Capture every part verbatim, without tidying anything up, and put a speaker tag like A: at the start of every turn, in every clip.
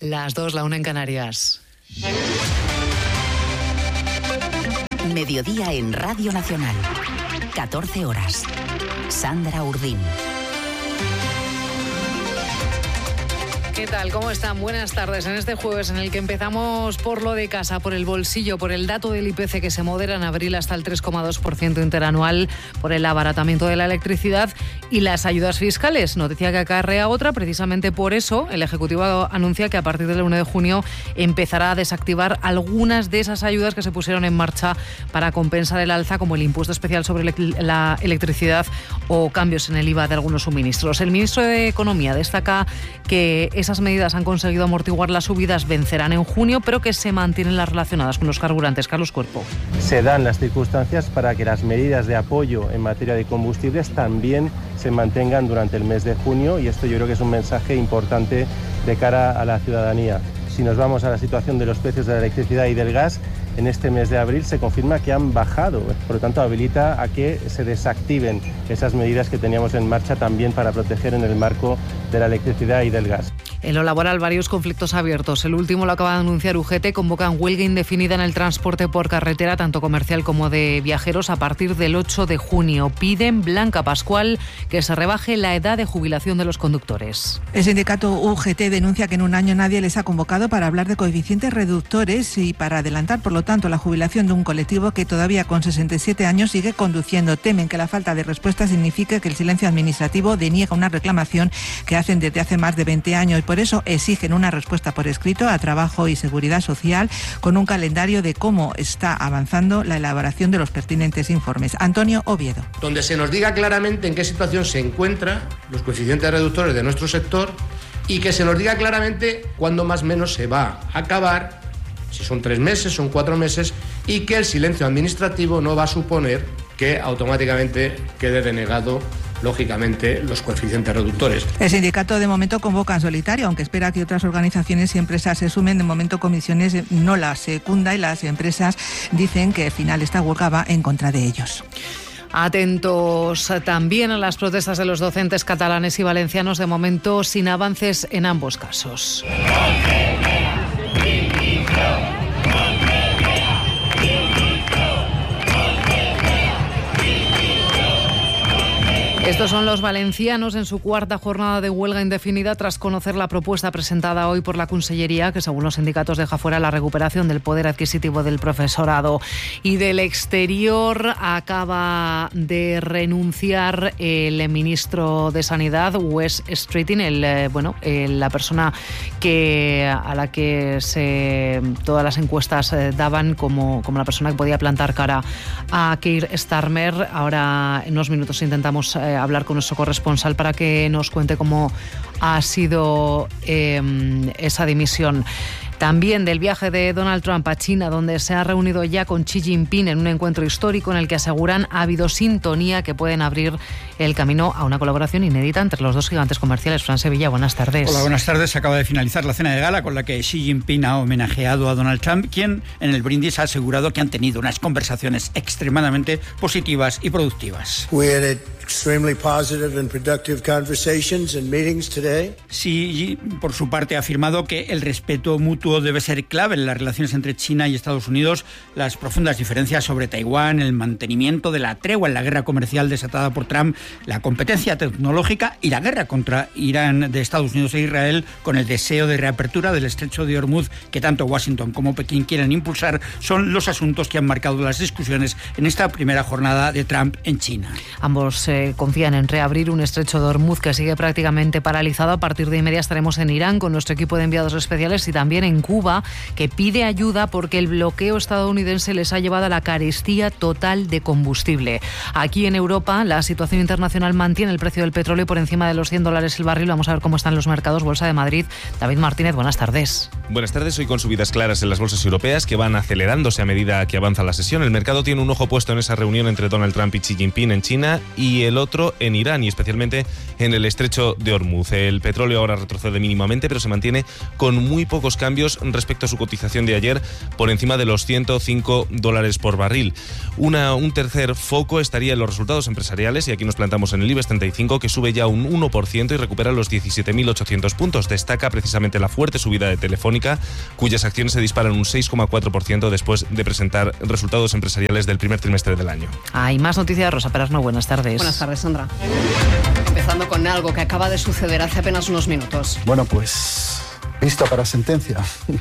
A: Las dos, la una en Canarias.
B: Mediodía en Radio Nacional. catorce horas. Sandra Urdín.
A: ¿Qué tal? ¿Cómo están? Buenas tardes. En este jueves en el que empezamos por lo de casa, por el bolsillo, por el dato del I P C que se modera en abril hasta el tres coma dos por ciento interanual, por el abaratamiento de la electricidad y las ayudas fiscales. Noticia que acarrea otra. Precisamente por eso el Ejecutivo anuncia que a partir del uno de junio empezará a desactivar algunas de esas ayudas que se pusieron en marcha para compensar el alza, como el impuesto especial sobre la electricidad o cambios en el I V A de algunos suministros. El ministro de Economía destaca que esas medidas han conseguido amortiguar las subidas, vencerán en junio, pero que se mantienen las relacionadas con los carburantes. Carlos Cuerpo.
C: Se dan las circunstancias para que las medidas de apoyo en materia de combustibles también se mantengan durante el mes de junio, y esto yo creo que es un mensaje importante de cara a la ciudadanía. Si nos vamos a la situación de los precios de la electricidad y del gas, en este mes de abril se confirma que han bajado, por lo tanto habilita a que se desactiven esas medidas que teníamos en marcha también para proteger en el marco de la electricidad y del gas.
A: En lo laboral, varios conflictos abiertos. El último lo acaba de anunciar U G T. Convocan huelga indefinida en el transporte por carretera, tanto comercial como de viajeros, a partir del ocho de junio. Piden, Blanca Pascual, que se rebaje la edad de jubilación de los conductores.
D: El sindicato U G T denuncia que en un año nadie les ha convocado para hablar de coeficientes reductores y para adelantar, por lo tanto, la jubilación de un colectivo que todavía con sesenta y siete años sigue conduciendo. Temen que la falta de respuesta signifique que el silencio administrativo deniega una reclamación que hacen desde hace más de veinte años. Por eso exigen una respuesta por escrito a Trabajo y Seguridad Social con un calendario de cómo está avanzando la elaboración de los pertinentes informes. Antonio Oviedo.
E: Donde se nos diga claramente en qué situación se encuentran los coeficientes reductores de nuestro sector y que se nos diga claramente cuándo más o menos se va a acabar, si son tres meses, son cuatro meses, y que el silencio administrativo no va a suponer que automáticamente quede denegado, lógicamente, los coeficientes reductores.
D: El sindicato de momento convoca en solitario, aunque espera que otras organizaciones y empresas se sumen. De momento Comisiones no la secunda y las empresas dicen que al final esta huelga va en contra de ellos.
A: Atentos también a las protestas de los docentes catalanes y valencianos, de momento sin avances en ambos casos. Estos son los valencianos en su cuarta jornada de huelga indefinida tras conocer la propuesta presentada hoy por la Consellería, que según los sindicatos deja fuera la recuperación del poder adquisitivo del profesorado. Y del exterior acaba de renunciar el ministro de Sanidad, Wes Streeting, el, bueno, el, la persona que a la que se, todas las encuestas daban como, como la persona que podía plantar cara a Keir Starmer. Ahora en unos minutos intentamos eh, hablar con nuestro corresponsal para que nos cuente cómo ha sido eh, esa dimisión. También del viaje de Donald Trump a China, donde se ha reunido ya con Xi Jinping en un encuentro histórico en el que aseguran ha habido sintonía que pueden abrir el camino a una colaboración inédita entre los dos gigantes comerciales. Fran Sevilla, buenas tardes.
F: Hola, buenas tardes. Acaba de finalizar la cena de gala con la que Xi Jinping ha homenajeado a Donald Trump, quien en el brindis ha asegurado que han tenido unas conversaciones extremadamente positivas y productivas.
G: We had extremely positive and productive conversations and meetings today.
F: Xi, por su parte, ha afirmado que el respeto mutuo debe ser clave en las relaciones entre China y Estados Unidos. Las profundas diferencias sobre Taiwán, el mantenimiento de la tregua en la guerra comercial desatada por Trump, la competencia tecnológica y la guerra contra Irán de Estados Unidos e Israel, con el deseo de reapertura del estrecho de Hormuz que tanto Washington como Pekín quieren impulsar, son los asuntos que han marcado las discusiones en esta primera jornada de Trump en China.
A: Ambos eh, confían en reabrir un estrecho de Hormuz que sigue prácticamente paralizado. A partir de inmediato estaremos en Irán con nuestro equipo de enviados especiales y también en Cuba, que pide ayuda porque el bloqueo estadounidense les ha llevado a la carestía total de combustible. Aquí en Europa, la situación internacional mantiene el precio del petróleo por encima de los cien dólares el barril. Vamos a ver cómo están los mercados. Bolsa de Madrid, David Martínez, buenas tardes.
H: Buenas tardes. Hoy con subidas claras en las bolsas europeas que van acelerándose a medida que avanza la sesión. El mercado tiene un ojo puesto en esa reunión entre Donald Trump y Xi Jinping en China y y el otro en Irán y especialmente en el estrecho de Hormuz. El petróleo ahora retrocede mínimamente, pero se mantiene con muy pocos cambios respecto a su cotización de ayer, por encima de los ciento cinco dólares por barril. Una, un tercer foco estaría en los resultados empresariales, y aquí nos plantamos en el IBEX treinta y cinco, que sube ya un uno por ciento y recupera los diecisiete mil ochocientos puntos. Destaca precisamente la fuerte subida de Telefónica, cuyas acciones se disparan un seis coma cuatro por ciento después de presentar resultados empresariales del primer trimestre del año.
A: Hay más noticias, Rosa Perasno, buenas tardes.
I: Buenas tardes, Sandra. Empezando con algo que acaba de suceder hace apenas unos minutos.
J: Bueno, pues visto para sentencia.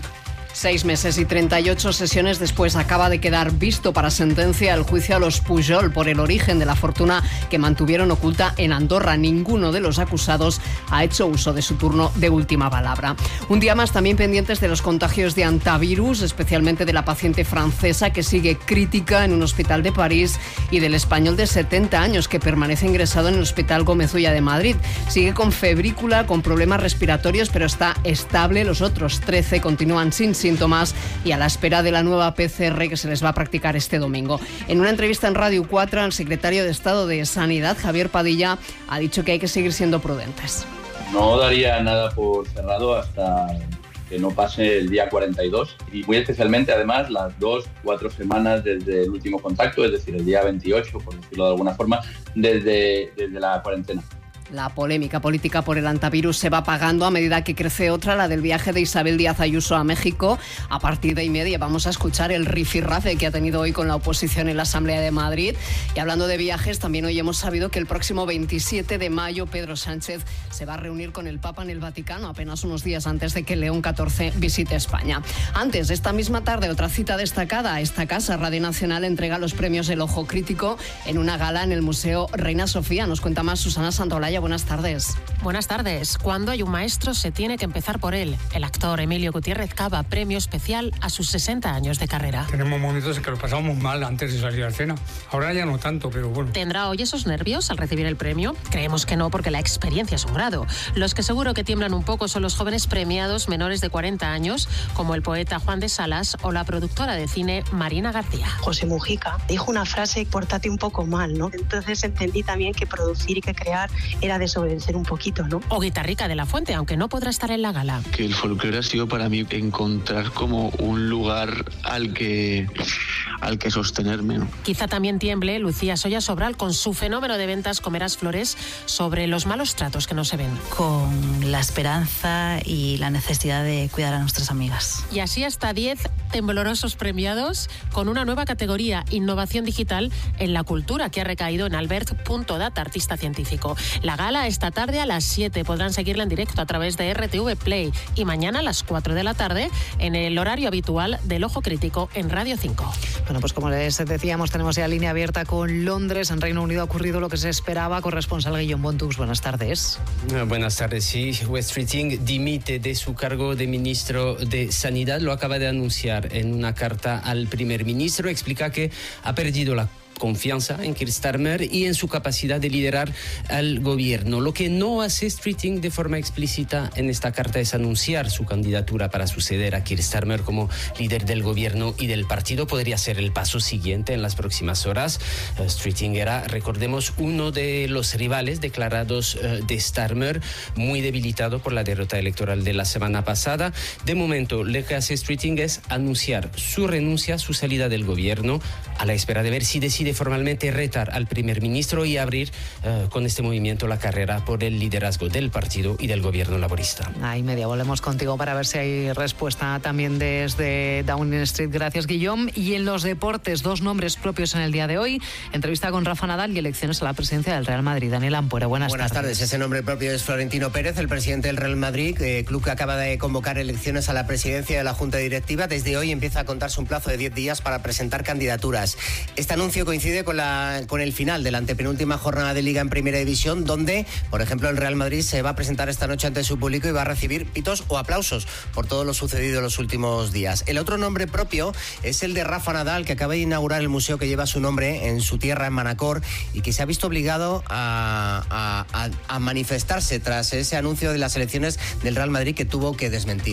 I: Seis meses y treinta y ocho sesiones después acaba de quedar visto para sentencia el juicio a los Pujol por el origen de la fortuna que mantuvieron oculta en Andorra. Ninguno de los acusados ha hecho uso de su turno de última palabra. Un día más también pendientes de los contagios de hantavirus, especialmente de la paciente francesa que sigue crítica en un hospital de París y del español de setenta años que permanece ingresado en el Hospital Gómez Ulla de Madrid. Sigue con febrícula, con problemas respiratorios, pero está estable. Los otros trece continúan sin síntomas y a la espera de la nueva P C R que se les va a practicar este domingo. En una entrevista en Radio cuatro, el secretario de Estado de Sanidad, Javier Padilla, ha dicho que hay que seguir siendo prudentes.
K: No daría nada por cerrado hasta que no pase el día cuarenta y dos y muy especialmente además las dos, cuatro semanas desde el último contacto, es decir, el día veintiocho, por decirlo de alguna forma, desde, desde la cuarentena.
I: La polémica política por el hantavirus se va apagando a medida que crece otra, la del viaje de Isabel Díaz Ayuso a México. A partir de y media vamos a escuchar el rifirrafe que ha tenido hoy con la oposición en la Asamblea de Madrid. Y hablando de viajes, también hoy hemos sabido que el próximo veintisiete de mayo Pedro Sánchez se va a reunir con el Papa en el Vaticano, apenas unos días antes de que León catorce visite España. Antes, esta misma tarde, otra cita destacada. Esta casa, Radio Nacional, entrega los premios El Ojo Crítico en una gala en el Museo Reina Sofía. Nos cuenta más Susana Santolaya. Buenas tardes.
L: Buenas tardes. Cuando hay un maestro se tiene que empezar por él. El actor Emilio Gutiérrez Cava, premio especial a sus sesenta años de carrera.
M: Tenemos momentos en que lo pasamos mal antes de salir a la cena. Ahora ya no tanto, pero bueno.
L: ¿Tendrá hoy esos nervios al recibir el premio? Creemos que no, porque la experiencia es un grado. Los que seguro que tiemblan un poco son los jóvenes premiados menores de cuarenta años, como el poeta Juan de Salas o la productora de cine Marina García.
N: José Mujica dijo una frase, pórtate un poco mal, ¿no? Entonces entendí también que producir y que crear era desobedecer un poquito, ¿no?
L: O Guitarrica de la Fuente, aunque no podrá estar en la gala.
O: Que el folclore ha sido para mí encontrar como un lugar al que, al que sostenerme, ¿no?
L: Quizá también tiemble Lucía Soya Sobral con su fenómeno de ventas Comerás Flores sobre los malos tratos que no se ven.
P: Con la esperanza y la necesidad de cuidar a nuestras amigas.
L: Y así hasta diez temblorosos premiados con una nueva categoría, innovación digital en la cultura, que ha recaído en Albert.data, artista científico. La gala esta tarde a las siete, podrán seguirla en directo a través de R T V Play y mañana a las cuatro de la tarde en el horario habitual del Ojo Crítico en Radio cinco.
A: Bueno, pues como les decíamos, tenemos ya línea abierta con Londres. En Reino Unido ha ocurrido lo que se esperaba. Corresponsal Guillaume Bontux, buenas tardes.
Q: Buenas tardes, sí. West Streeting dimite de su cargo de ministro de Sanidad. Lo acaba de anunciar en una carta al primer ministro. Explica que ha perdido la confianza en Keir Starmer y en su capacidad de liderar al gobierno. Lo que no hace Streeting de forma explícita en esta carta es anunciar su candidatura para suceder a Keir Starmer como líder del gobierno y del partido. Podría ser el paso siguiente en las próximas horas. Uh, Streeting era, recordemos, uno de los rivales declarados uh, de Starmer, muy debilitado por la derrota electoral de la semana pasada. De momento, lo que hace Streeting es anunciar su renuncia, su salida del gobierno, a la espera de ver si decide formalmente retar al primer ministro y abrir uh, con este movimiento la carrera por el liderazgo del partido y del gobierno laborista.
A: Ahí media, volvemos contigo para ver si hay respuesta también desde Downing Street. Gracias, Guillaume. Y en los deportes, dos nombres propios en el día de hoy. Entrevista con Rafa Nadal y elecciones a la presidencia del Real Madrid. Daniel Ampuero, buenas,
R: buenas tardes. Buenas tardes. Ese nombre propio es Florentino Pérez, el presidente del Real Madrid, eh, club que acaba de convocar elecciones a la presidencia de la Junta Directiva. Desde hoy empieza a contarse un plazo de diez días para presentar candidaturas. Este anuncio coincide con, la, con el final de la antepenúltima jornada de Liga en Primera División, donde, por ejemplo, el Real Madrid se va a presentar esta noche ante su público y va a recibir pitos o aplausos por todo lo sucedido en los últimos días. El otro nombre propio es el de Rafa Nadal, que acaba de inaugurar el museo que lleva su nombre en su tierra, en Manacor, y que se ha visto obligado a, a, a, a manifestarse tras ese anuncio de las elecciones del Real Madrid que tuvo que desmentir.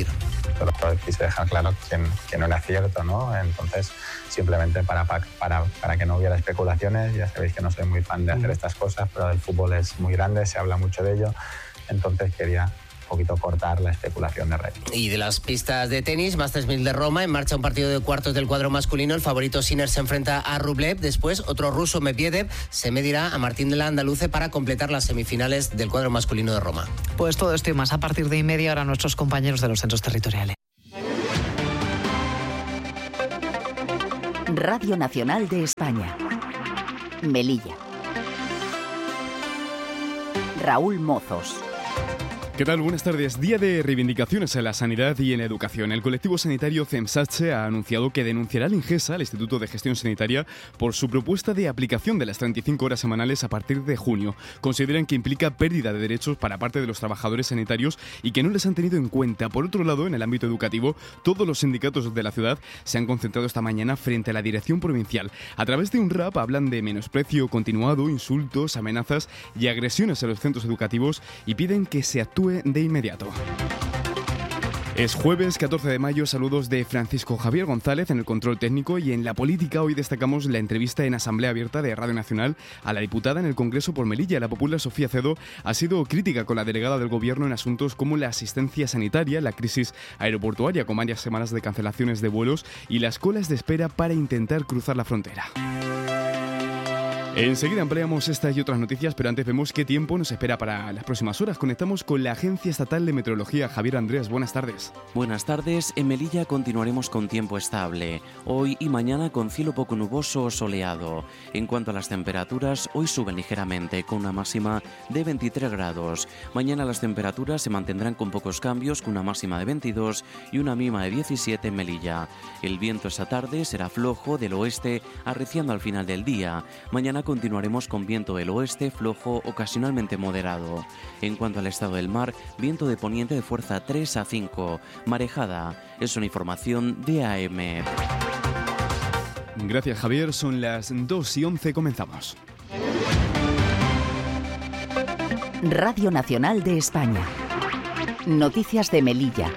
S: pero quise dejar claro que, que no era cierto, ¿no? Entonces, simplemente para, para, para que no hubiera especulaciones, ya sabéis que no soy muy fan de hacer estas cosas, pero el fútbol es muy grande, se habla mucho de ello, entonces quería un poquito cortar la especulación de rating.
R: Y de las pistas de tenis, Masters mil de Roma, en marcha un partido de cuartos del cuadro masculino. El favorito Sinner se enfrenta a Rublev. Después, otro ruso, Medvedev, se medirá a Martín de la Andaluce para completar las semifinales del cuadro masculino de Roma.
A: Pues todo esto y más a partir de y media hora nuestros compañeros de los centros territoriales.
B: Radio Nacional de España. Melilla. Raúl Mozos.
T: ¿Qué tal? Buenas tardes. Día de reivindicaciones en la sanidad y en la educación. El colectivo sanitario CEMSATSE ha anunciado que denunciará al INGESA, al Instituto de Gestión Sanitaria, por su propuesta de aplicación de las treinta y cinco horas semanales a partir de junio. Consideran que implica pérdida de derechos para parte de los trabajadores sanitarios y que no les han tenido en cuenta. Por otro lado, en el ámbito educativo, todos los sindicatos de la ciudad se han concentrado esta mañana frente a la dirección provincial. A través de un rap hablan de menosprecio continuado, insultos, amenazas y agresiones a los centros educativos y piden que se actúe de inmediato. Es jueves catorce de mayo, saludos de Francisco Javier González en el control técnico, y en la política hoy destacamos la entrevista en Asamblea Abierta de Radio Nacional a la diputada en el Congreso por Melilla. La popular Sofía Cedo ha sido crítica con la delegada del Gobierno en asuntos como la asistencia sanitaria, la crisis aeroportuaria con varias semanas de cancelaciones de vuelos y las colas de espera para intentar cruzar la frontera. Enseguida ampliamos estas y otras noticias, pero antes vemos qué tiempo nos espera para las próximas horas. Conectamos con la Agencia Estatal de Meteorología. Javier Andrés, buenas tardes.
U: Buenas tardes. En Melilla continuaremos con tiempo estable. Hoy y mañana con cielo poco nuboso o soleado. En cuanto a las temperaturas, hoy suben ligeramente con una máxima de veintitrés grados. Mañana las temperaturas se mantendrán con pocos cambios, con una máxima de veintidós y una mínima de diecisiete en Melilla. El viento esta tarde será flojo del oeste, arreciando al final del día. Mañana continuaremos con viento del oeste flojo, ocasionalmente moderado. En cuanto al estado del mar, viento de poniente de fuerza tres a cinco, marejada. Es una información de A M.
T: Gracias, Javier. Son las dos y once, comenzamos.
B: Radio Nacional de España. Noticias de Melilla.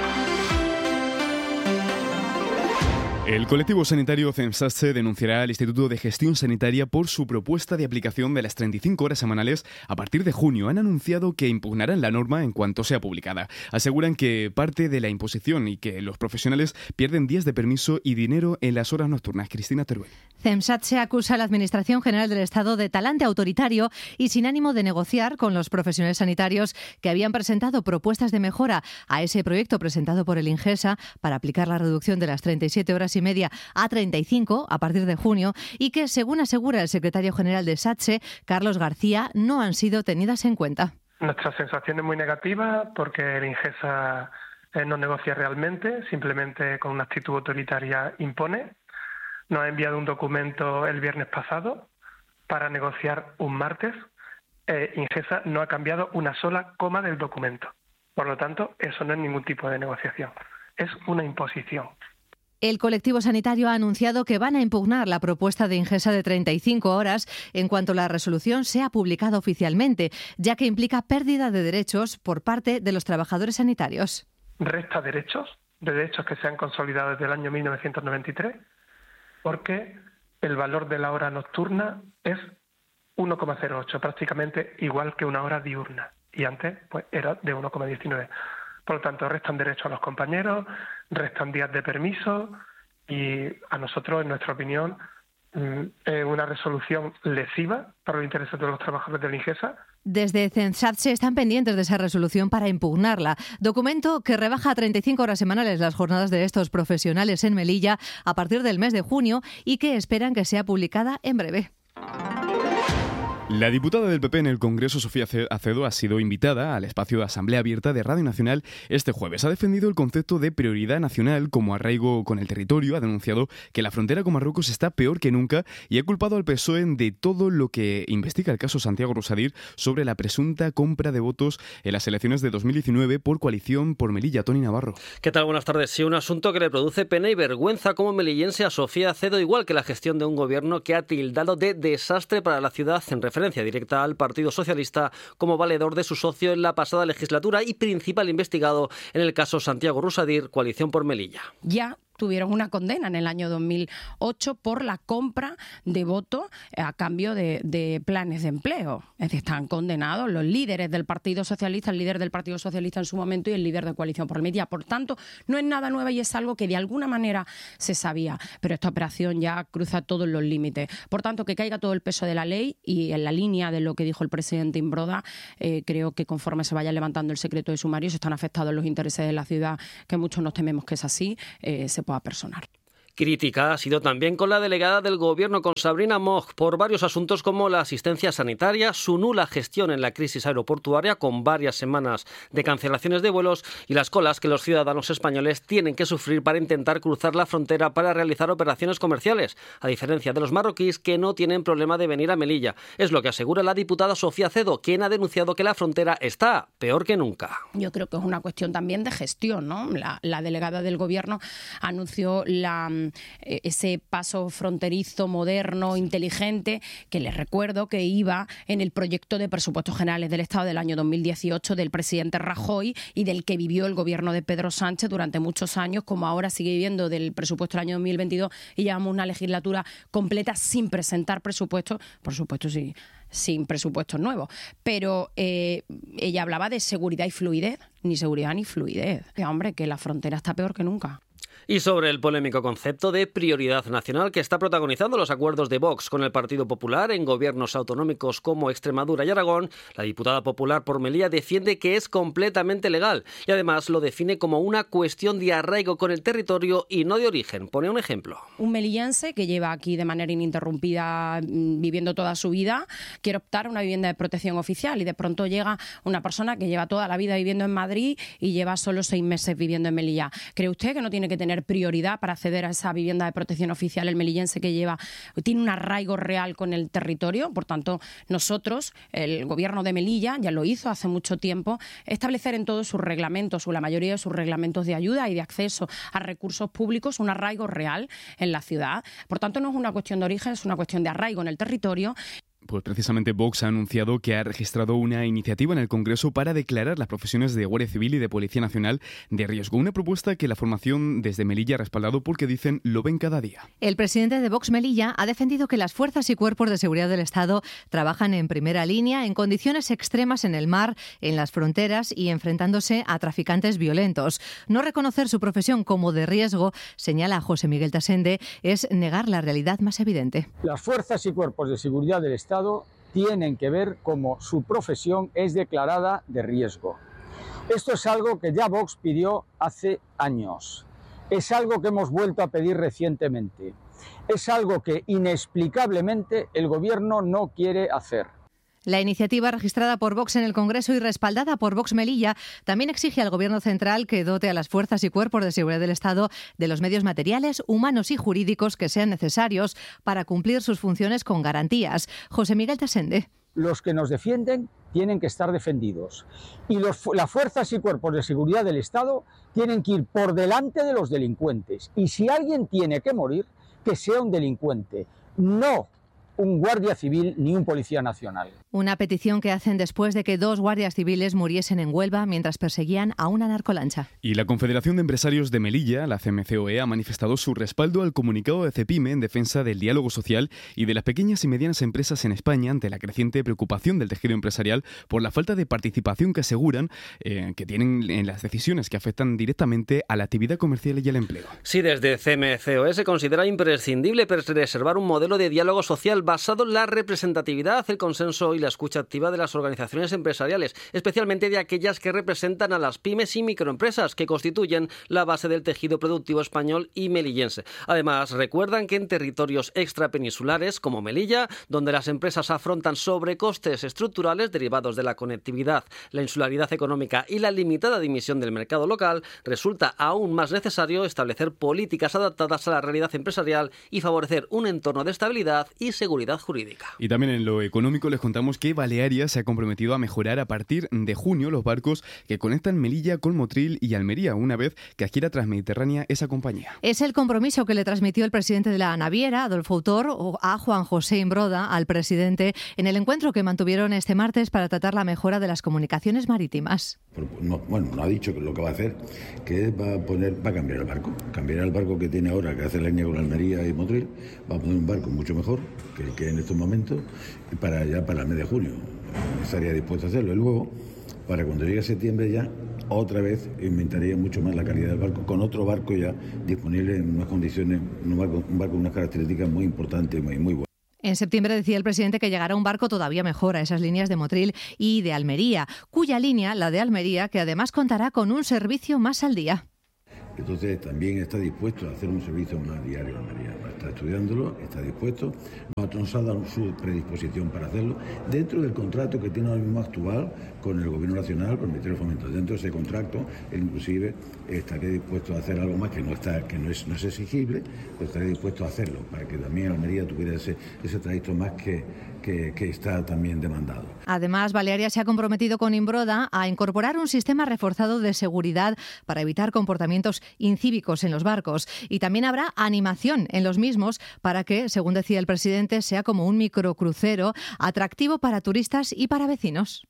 T: El colectivo sanitario CEMSATSE denunciará al Instituto de Gestión Sanitaria por su propuesta de aplicación de las treinta y cinco horas semanales a partir de junio. Han anunciado que impugnarán la norma en cuanto sea publicada. Aseguran que parte de la imposición y que los profesionales pierden días de permiso y dinero en las horas nocturnas. Cristina Teruel.
V: CEMSATSE acusa a la Administración General del Estado de talante autoritario y sin ánimo de negociar con los profesionales sanitarios que habían presentado propuestas de mejora a ese proyecto presentado por el INGESA para aplicar la reducción de las treinta y siete horas y media a treinta y cinco a partir de junio, y que, según asegura el secretario general de SATSE, Carlos García, no han sido tenidas en cuenta.
W: Nuestra sensación es muy negativa porque el INGESA eh, no negocia realmente, simplemente con una actitud autoritaria impone. Nos ha enviado un documento el viernes pasado para negociar un martes. Eh, INGESA no ha cambiado una sola coma del documento. Por lo tanto, eso no es ningún tipo de negociación, es una imposición.
V: El colectivo sanitario ha anunciado que van a impugnar la propuesta de INGESA de treinta y cinco horas en cuanto la resolución sea publicada oficialmente, ya que implica pérdida de derechos por parte de los trabajadores sanitarios.
W: Resta derechos, de derechos que se han consolidado desde el año mil novecientos noventa y tres, porque el valor de la hora nocturna es uno coma cero ocho, prácticamente igual que una hora diurna, y antes pues era de uno coma diecinueve. Por lo tanto, restan derechos a los compañeros, restan días de permiso, y a nosotros, en nuestra opinión, es una resolución lesiva para los intereses de los trabajadores del INGESA.
V: Desde CEMSATSE están pendientes de esa resolución para impugnarla. Documento que rebaja a treinta y cinco horas semanales las jornadas de estos profesionales en Melilla a partir del mes de junio y que esperan que sea publicada en breve.
T: La diputada del P P en el Congreso, Sofía Acedo, ha sido invitada al espacio de Asamblea Abierta de Radio Nacional este jueves. Ha defendido el concepto de prioridad nacional como arraigo con el territorio, ha denunciado que la frontera con Marruecos está peor que nunca y ha culpado al P S O E de todo lo que investiga el caso Santiago Rosadir sobre la presunta compra de votos en las elecciones de dos mil diecinueve por coalición por Melilla. Tony Navarro.
X: ¿Qué tal? Buenas tardes. Sí, un asunto que le produce pena y vergüenza como melillense a Sofía Acedo, igual que la gestión de un gobierno que ha tildado de desastre para la ciudad en referencia referencia directa al Partido Socialista como valedor de su socio en la pasada legislatura y principal investigado en el caso Santiago Rusadir, Coalición por Melilla.
C: Ya tuvieron una condena en el año dos mil ocho por la compra de votos a cambio de, de planes de empleo. Es decir, están condenados los líderes del Partido Socialista, el líder del Partido Socialista en su momento y el líder de Coalición por Melilla. Por tanto, no es nada nuevo y es algo que de alguna manera se sabía, pero esta operación ya cruza todos los límites. Por tanto, que caiga todo el peso de la ley y en la línea de lo que dijo el presidente Imbroda, eh, creo que conforme se vaya levantando el secreto de sumario, se están afectados los intereses de la ciudad, que muchos nos tememos que es así, eh, se a personal.
X: Crítica ha sido también con la delegada del Gobierno, con Sabrina Moch, por varios asuntos como la asistencia sanitaria, su nula gestión en la crisis aeroportuaria, con varias semanas de cancelaciones de vuelos y las colas que los ciudadanos españoles tienen que sufrir para intentar cruzar la frontera para realizar operaciones comerciales, a diferencia de los marroquíes que no tienen problema de venir a Melilla. Es lo que asegura la diputada Sofía Cedo, quien ha denunciado que la frontera está peor que nunca.
C: Yo creo que es una cuestión también de gestión, ¿no? La, la delegada del Gobierno anunció la ese paso fronterizo, moderno, inteligente, que les recuerdo que iba en el proyecto de presupuestos generales del Estado del año dos mil dieciocho del presidente Rajoy y del que vivió el gobierno de Pedro Sánchez durante muchos años, como ahora sigue viviendo del presupuesto del año dos mil veintidós y llevamos una legislatura completa sin presentar presupuestos, por supuesto sí, sin presupuestos nuevos. Pero eh, ella hablaba de seguridad y fluidez, ni seguridad ni fluidez. Que hombre, que la frontera está peor que nunca.
X: Y sobre el polémico concepto de prioridad nacional que está protagonizando los acuerdos de Vox con el Partido Popular en gobiernos autonómicos como Extremadura y Aragón, la diputada popular por Melilla defiende que es completamente legal y además lo define como una cuestión de arraigo con el territorio y no de origen. Pone un ejemplo.
C: Un melillense que lleva aquí de manera ininterrumpida viviendo toda su vida quiere optar a una vivienda de protección oficial y de pronto llega una persona que lleva toda la vida viviendo en Madrid y lleva solo seis meses viviendo en Melilla. ¿Cree usted que no tiene que tener prioridad para acceder a esa vivienda de protección oficial el melillense que lleva, tiene un arraigo real con el territorio? Por tanto, nosotros, el gobierno de Melilla, ya lo hizo hace mucho tiempo, establecer en todos sus reglamentos, o la mayoría de sus reglamentos de ayuda y de acceso a recursos públicos, un arraigo real en la ciudad. Por tanto, no es una cuestión de origen, es una cuestión de arraigo en el territorio.
T: Pues precisamente Vox ha anunciado que ha registrado una iniciativa en el Congreso para declarar las profesiones de Guardia Civil y de Policía Nacional de riesgo. Una propuesta que la formación desde Melilla ha respaldado porque dicen lo ven cada día.
V: El presidente de Vox Melilla ha defendido que las fuerzas y cuerpos de seguridad del Estado trabajan en primera línea en condiciones extremas en el mar, en las fronteras y enfrentándose a traficantes violentos. No reconocer su profesión como de riesgo, señala José Miguel Tasende, es negar la realidad más evidente.
D: Las fuerzas y cuerpos de seguridad del Estado tienen que ver cómo su profesión es declarada de riesgo. Esto es algo que ya Vox pidió hace años. Es algo que hemos vuelto a pedir recientemente. Es algo que inexplicablemente el Gobierno no quiere hacer.
V: La iniciativa registrada por Vox en el Congreso y respaldada por Vox Melilla también exige al Gobierno central que dote a las fuerzas y cuerpos de seguridad del Estado de los medios materiales, humanos y jurídicos que sean necesarios para cumplir sus funciones con garantías. José Miguel Tasende.
D: Los que nos defienden tienen que estar defendidos y los, las fuerzas y cuerpos de seguridad del Estado tienen que ir por delante de los delincuentes. Y si alguien tiene que morir, que sea un delincuente, no un guardia civil ni un policía nacional.
V: Una petición que hacen después de que dos guardias civiles muriesen en Huelva mientras perseguían a una narcolancha.
T: Y la Confederación de Empresarios de Melilla, la C M C O E, ha manifestado su respaldo al comunicado de CEPIME en defensa del diálogo social y de las pequeñas y medianas empresas en España ante la creciente preocupación del tejido empresarial por la falta de participación que aseguran eh, que tienen en las decisiones que afectan directamente a la actividad comercial y al empleo.
X: Sí, desde C M C O E se considera imprescindible preservar un modelo de diálogo social basado en la representatividad, el consenso y la escucha activa de las organizaciones empresariales, especialmente de aquellas que representan a las pymes y microempresas que constituyen la base del tejido productivo español y melillense. Además, recuerdan que en territorios extrapeninsulares como Melilla, donde las empresas afrontan sobrecostes estructurales derivados de la conectividad, la insularidad económica y la limitada dimisión del mercado local, resulta aún más necesario establecer políticas adaptadas a la realidad empresarial y favorecer un entorno de estabilidad y seguridad seguridad jurídica.
T: Y también en lo económico les contamos que Balearia se ha comprometido a mejorar a partir de junio los barcos que conectan Melilla con Motril y Almería, una vez que adquiera Transmediterránea esa compañía.
V: Es el compromiso que le transmitió el presidente de la naviera, Adolfo Autor, a Juan José Imbroda, al presidente, en el encuentro que mantuvieron este martes para tratar la mejora de las comunicaciones marítimas.
E: No, bueno, no ha dicho que lo que va a hacer, que va a poner, va a cambiar el barco, cambiará el barco que tiene ahora, que hace la línea con Almería y Motril, va a poner un barco mucho mejor que el que en estos momentos, para ya para el mes de junio estaría dispuesto a hacerlo. Y luego, para cuando llegue septiembre ya, otra vez inventaría mucho más la calidad del barco, con otro barco ya disponible en unas condiciones, un barco, un barco con unas características muy importantes y muy, muy buenas.
V: En septiembre decía el presidente que llegará un barco todavía mejor a esas líneas de Motril y de Almería, cuya línea, la de Almería, que además contará con un servicio más al día.
E: Entonces también está dispuesto a hacer un servicio más diario en Almería. Está estudiándolo, está dispuesto, nos ha dado su predisposición para hacerlo dentro del contrato que tiene ahora mismo actual con el Gobierno Nacional, con el Ministerio de Fomento. Dentro de ese contrato, él inclusive estaría dispuesto a hacer algo más que no está, que no es, no es exigible, pero estaría dispuesto a hacerlo para que también Almería tuviera ese, ese trayecto más que, que, que está también demandado.
V: Además, Balearia se ha comprometido con Imbroda a incorporar un sistema reforzado de seguridad para evitar comportamientos incívicos en los barcos, y también habrá animación en los mismos para que, según decía el presidente, sea como un microcrucero atractivo para turistas y para vecinos.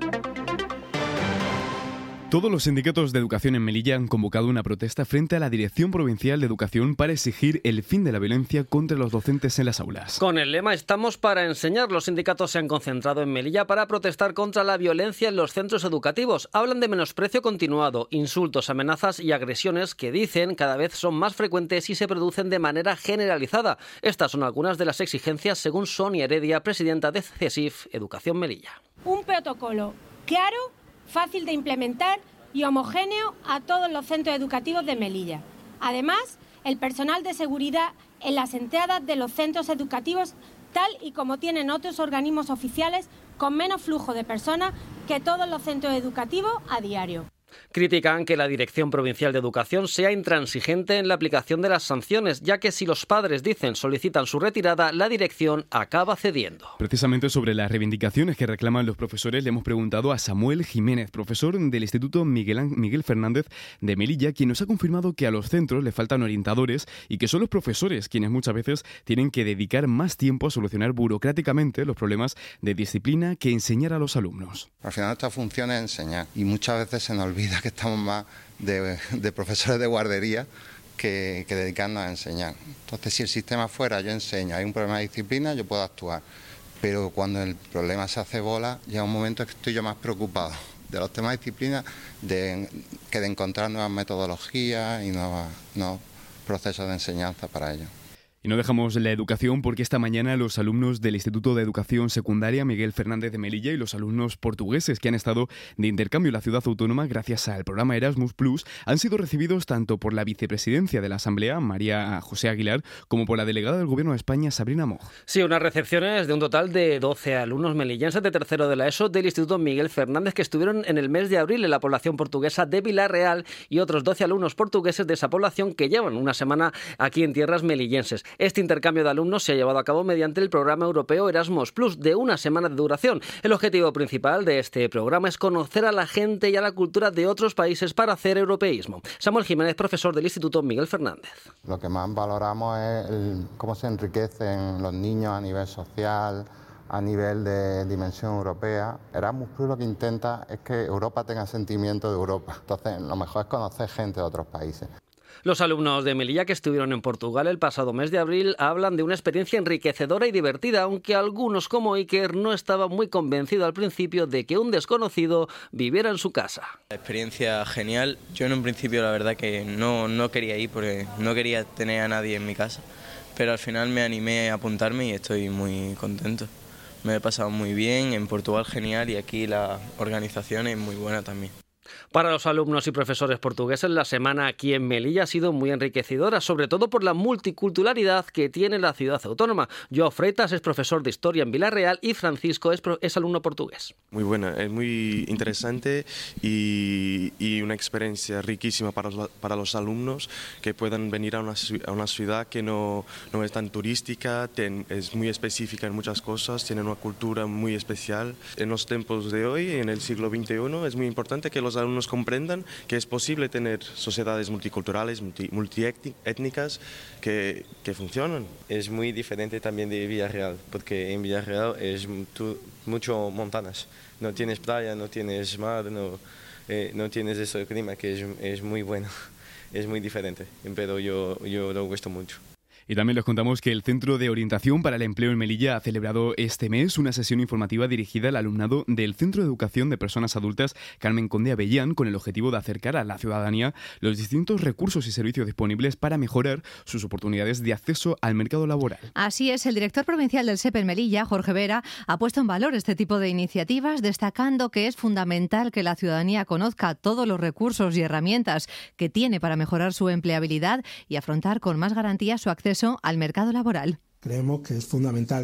T: Todos los sindicatos de educación en Melilla han convocado una protesta frente a la Dirección Provincial de Educación para exigir el fin de la violencia contra los docentes en las aulas.
X: Con el lema "Estamos para enseñar", los sindicatos se han concentrado en Melilla para protestar contra la violencia en los centros educativos. Hablan de menosprecio continuado, insultos, amenazas y agresiones que, dicen, cada vez son más frecuentes y se producen de manera generalizada. Estas son algunas de las exigencias según Sonia Heredia, presidenta de CESIF Educación Melilla.
F: Un protocolo claro, fácil de implementar y homogéneo a todos los centros educativos de Melilla. Además, el personal de seguridad en las entradas de los centros educativos, tal y como tienen otros organismos oficiales, con menos flujo de personas que todos los centros educativos a diario.
X: Critican que la Dirección Provincial de Educación sea intransigente en la aplicación de las sanciones, ya que si los padres, dicen, solicitan su retirada, la dirección acaba cediendo.
T: Precisamente sobre las reivindicaciones que reclaman los profesores le hemos preguntado a Samuel Jiménez, profesor del Instituto Miguel, Miguel Fernández de Melilla, quien nos ha confirmado que a los centros le faltan orientadores y que son los profesores quienes muchas veces tienen que dedicar más tiempo a solucionar burocráticamente los problemas de disciplina que enseñar a los alumnos.
G: Al final nuestra función es enseñar y muchas veces se nos olvida que estamos más de, de profesores de guardería que, que dedicarnos a enseñar. Entonces, si el sistema fuera yo enseño, hay un problema de disciplina, yo puedo actuar, pero cuando el problema se hace bola, llega un momento que estoy yo más preocupado de los temas de disciplina de, que de encontrar nuevas metodologías y nuevos, nuevos procesos de enseñanza para ello.
T: Y no dejamos la educación porque esta mañana los alumnos del Instituto de Educación Secundaria Miguel Fernández de Melilla y los alumnos portugueses que han estado de intercambio en la ciudad autónoma gracias al programa Erasmus Plus han sido recibidos tanto por la vicepresidencia de la Asamblea, María José Aguilar, como por la delegada del Gobierno de España, Sabrina Moj.
X: Sí, unas recepciones de un total de doce alumnos melillenses de tercero de la ESO del Instituto Miguel Fernández que estuvieron en el mes de abril en la población portuguesa de Vilarreal y otros doce alumnos portugueses de esa población que llevan una semana aquí en tierras melillenses. Este intercambio de alumnos se ha llevado a cabo mediante el programa europeo Erasmus Plus, de una semana de duración. El objetivo principal de este programa es conocer a la gente y a la cultura de otros países para hacer europeísmo. Samuel Jiménez, profesor del Instituto Miguel Fernández.
G: Lo que más valoramos es el, cómo se enriquecen los niños a nivel social, a nivel de dimensión europea. Erasmus Plus lo que intenta es que Europa tenga sentimiento de Europa. Entonces, lo mejor es conocer gente de otros países.
X: Los alumnos de Melilla que estuvieron en Portugal el pasado mes de abril hablan de una experiencia enriquecedora y divertida, aunque algunos como Iker no estaban muy convencidos al principio de que un desconocido viviera en su casa.
H: La experiencia genial. Yo en un principio la verdad que no, no quería ir porque no quería tener a nadie en mi casa, pero al final me animé a apuntarme y estoy muy contento. Me he pasado muy bien, en Portugal genial y aquí la organización es muy buena también.
X: Para los alumnos y profesores portugueses, la semana aquí en Melilla ha sido muy enriquecedora, sobre todo por la multiculturalidad que tiene la ciudad autónoma. Joao Freitas es profesor de Historia en Villarreal y Francisco es, pro, es alumno portugués.
I: Muy buena, es muy interesante y, y una experiencia riquísima para los, para los alumnos que puedan venir a una, a una ciudad que no, no es tan turística, ten, es muy específica en muchas cosas, tiene una cultura muy especial. En los tiempos de hoy, en el siglo veintiuno, es muy importante que los alumnos comprendan que es posible tener sociedades multiculturales, multi, multiétnicas que, que funcionan.
J: Es muy diferente también de Villarreal, porque en Villarreal es tu, mucho montañas. No tienes playa, no tienes mar, no, eh, no tienes ese clima que es, es muy bueno. Es muy diferente, pero yo, yo lo gusto mucho.
T: Y también les contamos que el Centro de Orientación para el Empleo en Melilla ha celebrado este mes una sesión informativa dirigida al alumnado del Centro de Educación de Personas Adultas Carmen Conde Avellán, con el objetivo de acercar a la ciudadanía los distintos recursos y servicios disponibles para mejorar sus oportunidades de acceso al mercado laboral.
V: Así es, el director provincial del S E P en Melilla, Jorge Vera, ha puesto en valor este tipo de iniciativas, destacando que es fundamental que la ciudadanía conozca todos los recursos y herramientas que tiene para mejorar su empleabilidad y afrontar con más garantía su acceso al mercado laboral.
K: Creemos que es fundamental